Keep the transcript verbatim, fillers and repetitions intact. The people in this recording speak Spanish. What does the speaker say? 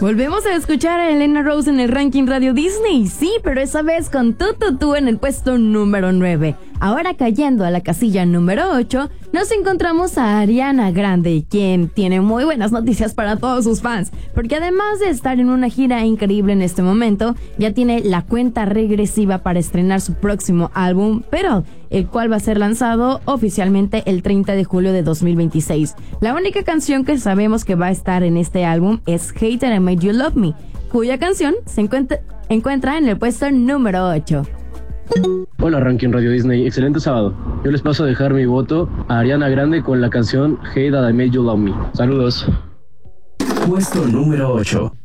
Volvemos a escuchar a Elena Rose en el ranking Radio Disney, sí, pero esa vez con Tu Tu Tu en el puesto número nueve. Ahora cayendo a la casilla número ocho, nos encontramos a Ariana Grande, quien tiene muy buenas noticias para todos sus fans, porque además de estar en una gira increíble en este momento, ya tiene la cuenta regresiva para estrenar su próximo álbum, Pero, el cual va a ser lanzado oficialmente el treinta de julio de dos mil veintiséis. La única canción que sabemos que va a estar en este álbum es Hate and I Made You Love Me, cuya canción se encuentra, encuentra en el puesto número ocho. Hola Ranking Radio Disney, excelente sábado. Yo les paso a dejar mi voto a Ariana Grande con la canción Hey That I Made You Love Me. Saludos. Puesto número ocho.